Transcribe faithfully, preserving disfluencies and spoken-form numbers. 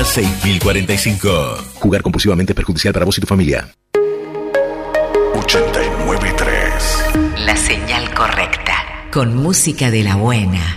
Ruta seis mil cuarenta y cinco. Jugar compulsivamente es perjudicial para vos y tu familia. ochenta y nueve punto tres. La señal correcta. Con música de la buena.